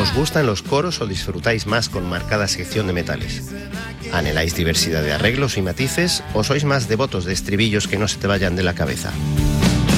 ¿Os gustan los coros o disfrutáis más con marcada sección de metales? ¿Anheláis diversidad de arreglos y matices o sois más devotos de estribillos que no se te vayan de la cabeza?